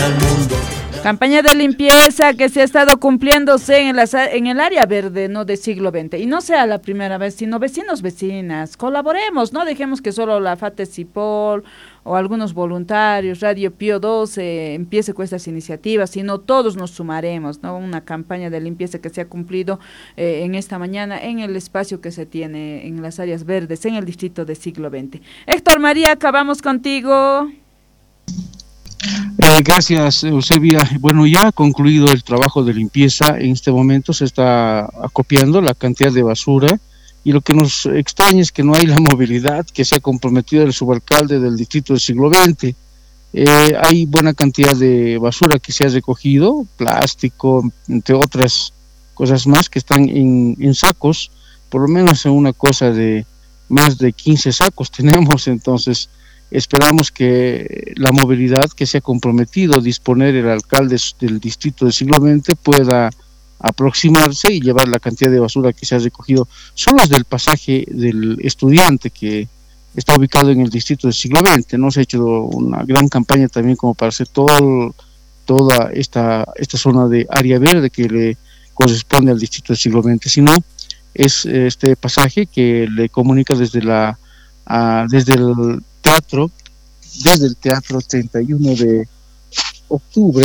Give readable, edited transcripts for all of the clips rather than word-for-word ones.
Campaña de limpieza que se ha estado cumpliéndose en el área verde, ¿no?, de siglo XX. Y no sea la primera vez, sino vecinos, vecinas, colaboremos, no dejemos que solo la FATESIPOL o algunos voluntarios, Radio Pío 12, empiece con estas iniciativas, sino todos nos sumaremos, ¿no? Una campaña de limpieza que se ha cumplido en esta mañana en el espacio que se tiene en las áreas verdes, en el distrito de siglo XX. Héctor María, acabamos contigo. Gracias, Eusebia. Bueno, ya ha concluido el trabajo de limpieza. En este momento se está acopiando la cantidad de basura y lo que nos extraña es que no hay la movilidad que se ha comprometido el subalcalde del distrito del siglo XX. Hay buena cantidad de basura que se ha recogido, plástico, entre otras cosas más que están en sacos, por lo menos en una cosa de más de 15 sacos tenemos. Entonces esperamos que la movilidad que se ha comprometido a disponer el alcalde del distrito del siglo XX pueda aproximarse y llevar la cantidad de basura que se ha recogido. Son los del pasaje del estudiante que está ubicado en el distrito del siglo XX. No se ha hecho una gran campaña también como para hacer toda esta zona de área verde que le corresponde al distrito del siglo XX, sino es este pasaje que le comunica desde el teatro 31 de octubre,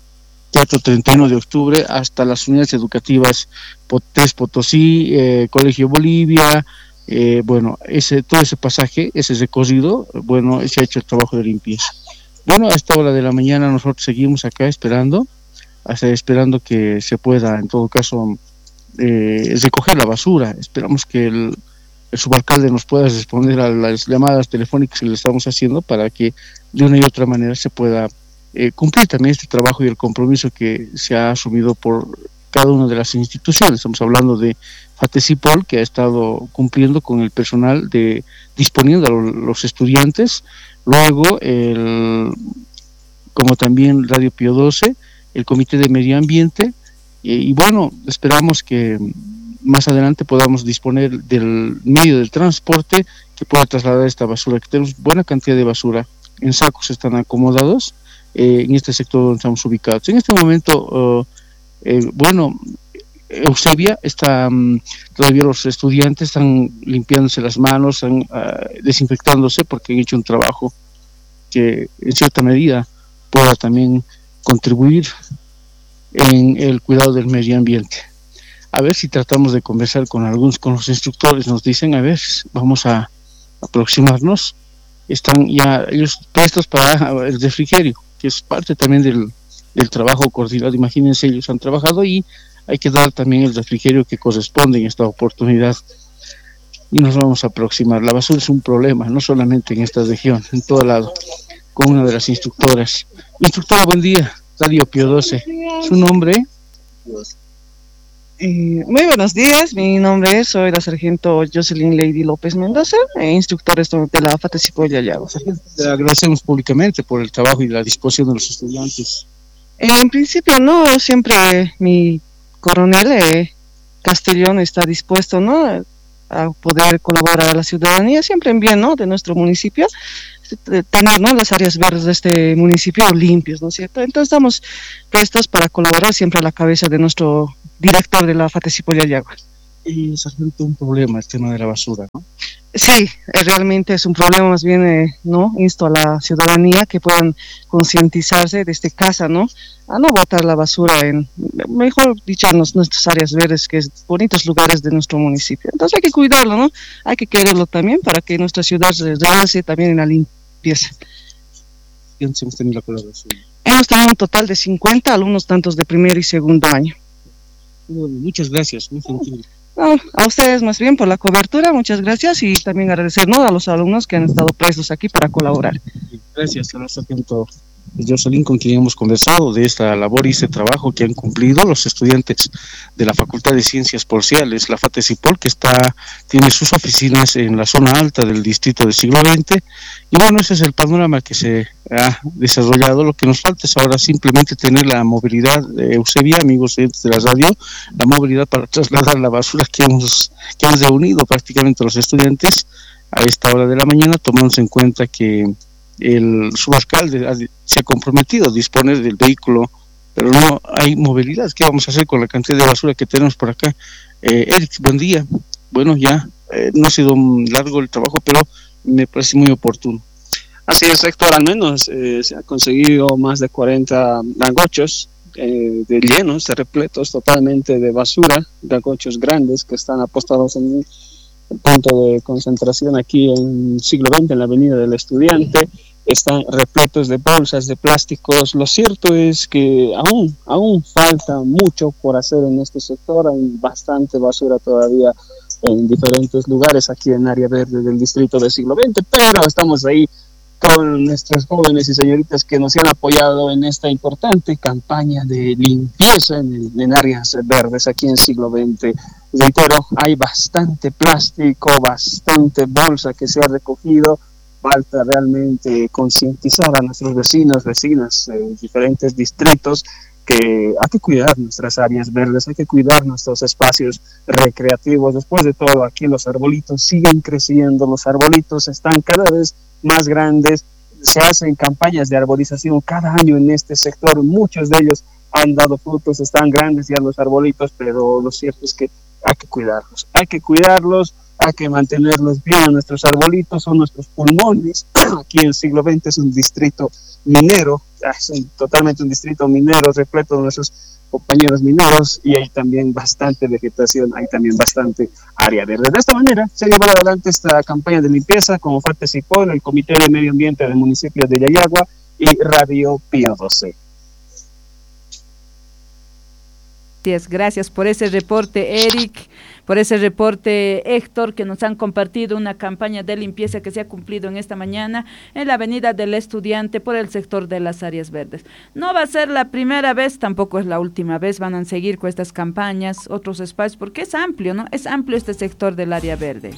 hasta las unidades educativas Tres Potosí, Colegio Bolivia. Bueno, todo ese pasaje, ese recorrido, bueno, se ha hecho el trabajo de limpieza. Bueno, a esta hora de la mañana nosotros seguimos acá esperando que se pueda, en todo caso, recoger la basura. Esperamos que el subalcalde nos pueda responder a las llamadas telefónicas que le estamos haciendo para que de una y otra manera se pueda cumplir también este trabajo y el compromiso que se ha asumido por cada una de las instituciones. Estamos hablando de FATESIPOL, que ha estado cumpliendo con el personal disponiendo a los estudiantes, luego como también Radio Pío 12, el Comité de Medio Ambiente, y bueno, esperamos que más adelante podamos disponer del medio del transporte que pueda trasladar esta basura, que tenemos buena cantidad de basura, en sacos están acomodados en este sector donde estamos ubicados. En este momento, bueno, Eusebia, todavía los estudiantes están limpiándose las manos, están desinfectándose porque han hecho un trabajo que en cierta medida pueda también contribuir en el cuidado del medio ambiente. A ver si tratamos de conversar con los instructores, nos dicen, a ver, vamos a aproximarnos. Están ya ellos prestos para el refrigerio, que es parte también del trabajo coordinado. Imagínense, ellos han trabajado y hay que dar también el refrigerio que corresponde en esta oportunidad. Y nos vamos a aproximar. La basura es un problema, no solamente en esta región, en todo lado, con una de las instructoras. Instructora, buen día, Radio Pío 12. ¿Su nombre? Muy buenos días, mi nombre soy la sargento Jocelyn Lady López Mendoza, instructora de la FATESIPOL Yayago. Le agradecemos públicamente por el trabajo y la disposición de los estudiantes. En principio, no, siempre mi coronel Castellón está dispuesto, ¿no?, a poder colaborar a la ciudadanía, siempre en bien, ¿no?, de nuestro municipio, tener, ¿no?, las áreas verdes de este municipio limpios, ¿no es cierto? Entonces estamos prestos para colaborar siempre a la cabeza de nuestro director de la FATESIPOL Yayago. Y es un problema el tema de la basura, ¿no? Sí, realmente es un problema, más bien, ¿no?, insto a la ciudadanía que puedan concientizarse desde casa, ¿no?, a no botar la basura mejor dicho, en nuestras áreas verdes, que es bonitos lugares de nuestro municipio. Entonces hay que cuidarlo, ¿no?, hay que quererlo también para que nuestra ciudad se realce también en la limpieza. ¿Cuántos hemos tenido la colaboración? Hemos tenido un total de 50 alumnos, tantos de primer y segundo año. Muchas gracias, muy gentil. No, a ustedes más bien por la cobertura, muchas gracias, y también agradecer, ¿no?, a los alumnos que han estado prestos aquí para colaborar. Gracias a nuestro sargento Jocelyn, con quien hemos conversado de esta labor y este trabajo que han cumplido los estudiantes de la Facultad de Ciencias Policiales, la FATESIPOL, que tiene sus oficinas en la zona alta del distrito del siglo XX. Y bueno, ese es el panorama que se ha desarrollado. Lo que nos falta es ahora simplemente tener la movilidad, Eusebia, amigos de la radio, la movilidad para trasladar la basura que hemos reunido prácticamente los estudiantes a esta hora de la mañana, tomando en cuenta que el subalcalde se ha comprometido a disponer del vehículo, pero no hay movilidad. ¿Qué vamos a hacer con la cantidad de basura que tenemos por acá? Eric, buen día. Bueno, ya no ha sido largo el trabajo, pero me parece muy oportuno. Así es, Héctor, al menos se ha conseguido más de 40 langochos de llenos, de repletos totalmente de basura, langochos grandes que están apostados en el punto de concentración aquí en siglo XX, en la Avenida del Estudiante. Están repletos de bolsas, de plásticos. Lo cierto es que aún falta mucho por hacer en este sector. Hay bastante basura todavía en diferentes lugares aquí en área verde del distrito del siglo XX, pero estamos ahí con nuestros jóvenes y señoritas que nos han apoyado en esta importante campaña de limpieza en áreas verdes aquí en siglo XX. Reitero, hay bastante plástico, bastante bolsa que se ha recogido. Falta realmente concientizar a nuestros vecinos, vecinas en diferentes distritos que hay que cuidar nuestras áreas verdes, hay que cuidar nuestros espacios recreativos. Después de todo, aquí los arbolitos siguen creciendo, los arbolitos están cada vez más grandes, se hacen campañas de arborización cada año en este sector, muchos de ellos han dado frutos, están grandes ya los arbolitos, pero lo cierto es que hay que cuidarlos, hay que mantenerlos bien. A nuestros arbolitos son nuestros pulmones. Aquí en el siglo XX es un distrito minero, es totalmente un distrito minero repleto de nuestros compañeros mineros, y hay también bastante vegetación, hay también bastante área verde. De esta manera se llevará adelante esta campaña de limpieza con FATE Cipol, el Comité de Medio Ambiente del municipio de Yayagua y Radio Pío 12. Gracias por ese reporte, Eric, por ese reporte, Héctor, que nos han compartido una campaña de limpieza que se ha cumplido en esta mañana en la Avenida del Estudiante por el sector de las áreas verdes. No va a ser la primera vez, tampoco es la última vez, van a seguir con estas campañas, otros espacios, porque es amplio, ¿no? Es amplio este sector del área verde.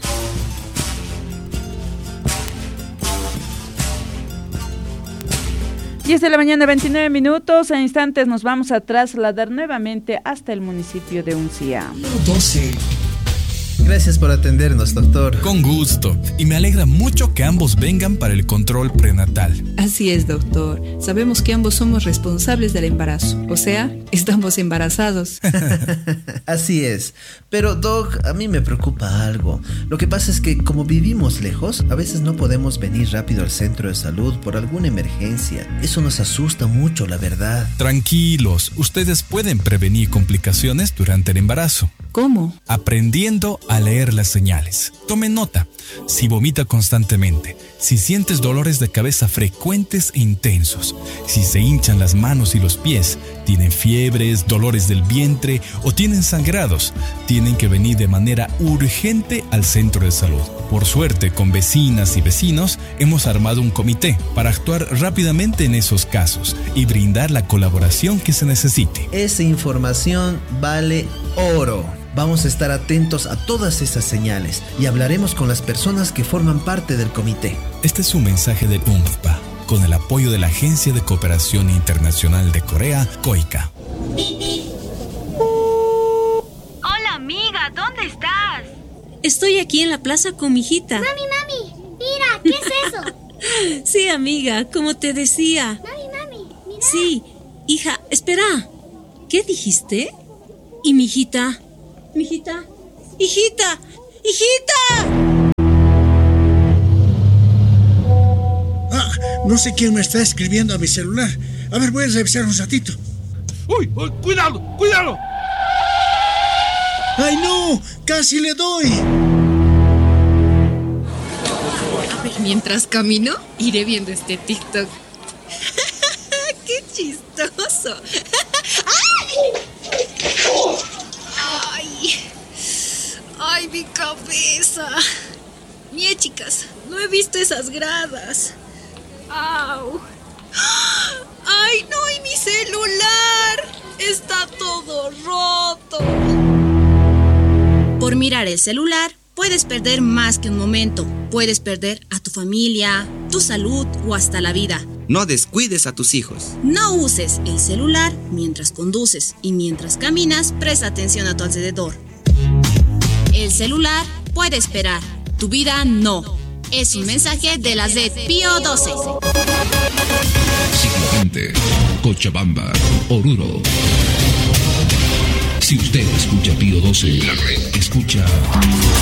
10 de la mañana, 29 minutos. En instantes nos vamos a trasladar nuevamente hasta el municipio de Uncía. 12. Gracias por atendernos, doctor. Con gusto. Y me alegra mucho que ambos vengan para el control prenatal. Así es, doctor. Sabemos que ambos somos responsables del embarazo. O sea, estamos embarazados. Así es. Pero, doc, a mí me preocupa algo. Lo que pasa es que como vivimos lejos, a veces no podemos venir rápido al centro de salud por alguna emergencia. Eso nos asusta mucho, la verdad. Tranquilos, ustedes pueden prevenir complicaciones durante el embarazo. ¿Cómo? Aprendiendo a leer las señales. Tomen nota. Si vomita constantemente, si sientes dolores de cabeza frecuentes e intensos, si se hinchan las manos y los pies, tienen fiebres, dolores del vientre o tienen sangrados, tienen que venir de manera urgente al centro de salud. Por suerte, con vecinas y vecinos, hemos armado un comité para actuar rápidamente en esos casos y brindar la colaboración que se necesite. Esa información vale oro. Vamos a estar atentos a todas esas señales y hablaremos con las personas que forman parte del comité. Este es un mensaje del UNFPA, con el apoyo de la Agencia de Cooperación Internacional de Corea, COICA. Hola, amiga, ¿dónde estás? Estoy aquí en la plaza con mi hijita. Mami, mira, ¿qué es eso? Sí, amiga, como te decía. Mami, mira. Sí, hija, espera. ¿Qué dijiste? ¿Y mi hijita? ¿Mi hijita? ¡Hijita! ¡Hijita! No sé quién me está escribiendo a mi celular. A ver, voy a revisar un ratito. ¡Uy! ¡Cuidado! ¡Cuidado! ¡Ay, no! ¡Casi le doy! A ver, mientras camino, iré viendo este TikTok. ¡Qué chistoso! ¡Ay, mi cabeza! Mire, chicas, no he visto esas gradas. ¡Au! ¡Ay, no! ¡Y mi celular! ¡Está todo roto! Por mirar el celular, puedes perder más que un momento. Puedes perder a tu familia, tu salud o hasta la vida. No descuides a tus hijos. No uses el celular mientras conduces y mientras caminas, presta atención a tu alrededor. El celular puede esperar, tu vida no. Es un mensaje de la red Pío 12. Siglo XX, Cochabamba, Oruro. Si usted escucha Pío 12, la red escucha